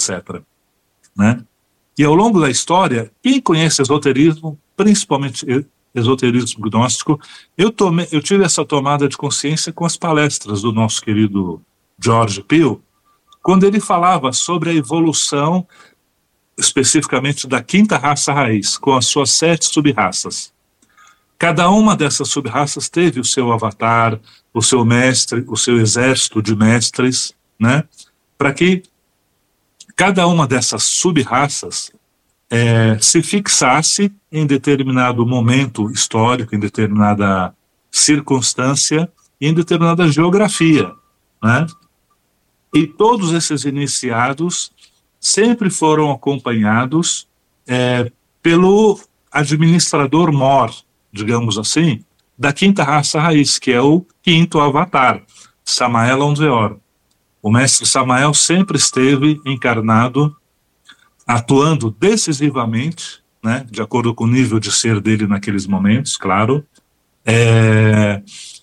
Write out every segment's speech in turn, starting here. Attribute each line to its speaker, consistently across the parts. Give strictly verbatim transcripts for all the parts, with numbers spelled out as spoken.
Speaker 1: etcétera, né? E ao longo da história, quem conhece esoterismo, principalmente esoterismo gnóstico, eu, tomei, eu tive essa tomada de consciência com as palestras do nosso querido Jorge Pio, quando ele falava sobre a evolução, especificamente da quinta raça raiz, com as suas sete sub-raças. Cada uma dessas sub-raças teve o seu avatar, o seu mestre, o seu exército de mestres, né? Para que cada uma dessas sub-raças é, se fixasse em determinado momento histórico, em determinada circunstância, em determinada geografia, né? E todos esses iniciados sempre foram acompanhados é, pelo administrador mor, digamos assim, da quinta raça raiz, que é o quinto avatar, Samael Aun-Weor. O mestre Samael sempre esteve encarnado, atuando decisivamente, né, de acordo com o nível de ser dele naqueles momentos, claro, é,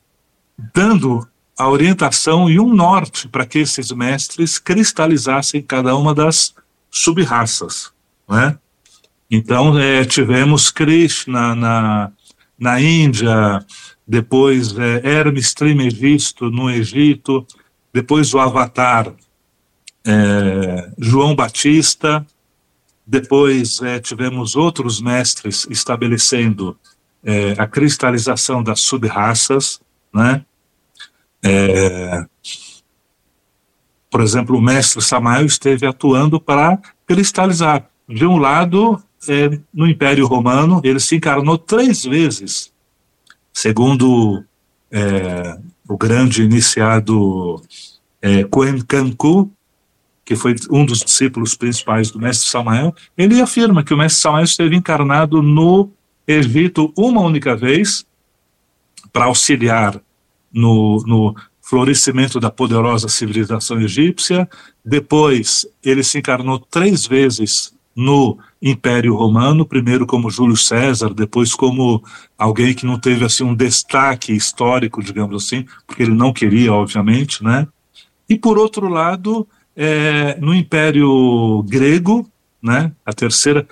Speaker 1: dando a orientação e um norte para que esses mestres cristalizassem cada uma das sub-raças, né? Então, é, tivemos Krishna na, na Índia, depois é, Hermes Trismegisto no Egito, depois o Avatar é, João Batista, depois é, tivemos outros mestres estabelecendo é, a cristalização das sub-raças, né? É, por exemplo, o mestre Samael esteve atuando para cristalizar. De um lado, é, no Império Romano, ele se encarnou três vezes, segundo é, o grande iniciado é, Quen Cancu, que foi um dos discípulos principais do mestre Samael. Ele afirma que o mestre Samael esteve encarnado no Egito uma única vez para auxiliar No, no florescimento da poderosa civilização egípcia. Depois ele se encarnou três vezes no Império Romano, primeiro como Júlio César, depois como alguém que não teve assim um destaque histórico, digamos assim, porque ele não queria, obviamente, né? E por outro lado, é, no Império Grego, né? A terceira,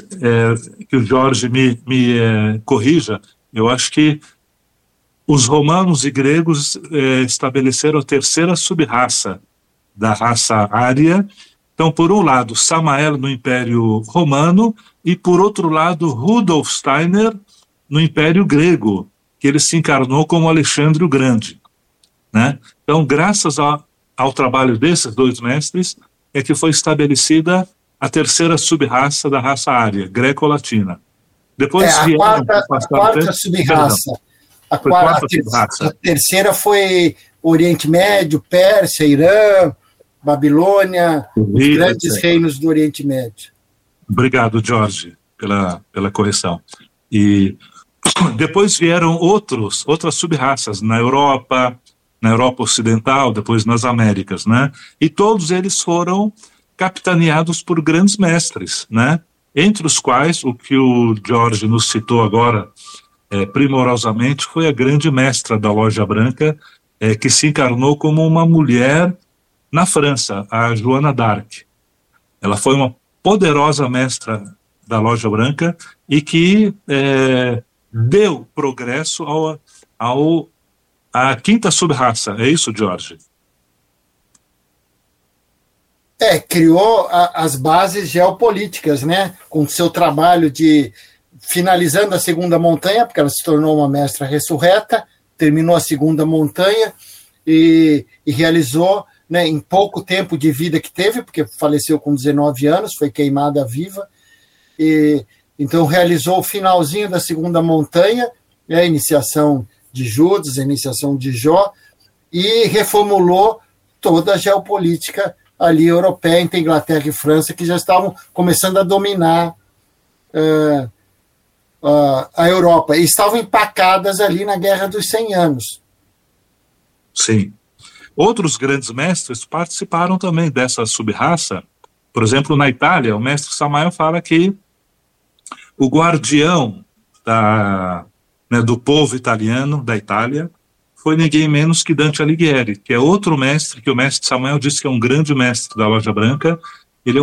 Speaker 1: é, que o Jorge me, me é, corrija, eu acho que os romanos e gregos eh, estabeleceram a terceira sub-raça da raça ária. Então, por um lado, Samael no Império Romano e, por outro lado, Rudolf Steiner no Império Grego, que ele se encarnou como Alexandre o Grande, né? Então, graças a, ao trabalho desses dois mestres, é que foi estabelecida a terceira sub-raça da raça ária, greco-latina. Depois
Speaker 2: é, a
Speaker 1: vieram,
Speaker 2: quarta, a quarta sub-raça. A, quarta, a, ter, a terceira foi Oriente Médio, Pérsia, Irã, Babilônia, os grandes reinos do Oriente Médio.
Speaker 1: Obrigado, Jorge, pela, pela correção. E depois vieram outros, outras sub-raças na Europa, na Europa Ocidental, depois nas Américas, né? E todos eles foram capitaneados por grandes mestres, né? Entre os quais, o que o Jorge nos citou agora, É, primorosamente, foi a grande mestra da Loja Branca, é, que se encarnou como uma mulher na França, a Joana d'Arc. Ela foi uma poderosa mestra da Loja Branca e que é, deu progresso ao, ao, à quinta sub-raça. É isso, Jorge?
Speaker 2: É, criou a, as bases geopolíticas, né? Com seu trabalho de... finalizando a segunda montanha, porque ela se tornou uma mestra ressurreta, terminou a segunda montanha e, e realizou, né, em pouco tempo de vida que teve, porque faleceu com dezenove anos, foi queimada viva, e então realizou o finalzinho da segunda montanha, né, a iniciação de Judas, a iniciação de Jó, e reformulou toda a geopolítica ali europeia, entre Inglaterra e França, que já estavam começando a dominar uh, Uh, a Europa, e estavam empacadas ali na Guerra dos cem Anos.
Speaker 1: Sim. Outros grandes mestres participaram também dessa sub-raça. Por exemplo, na Itália, o mestre Samael fala que o guardião da, né, do povo italiano, da Itália, foi ninguém menos que Dante Alighieri, que é outro mestre, que o mestre Samael disse que é um grande mestre da Loja Branca,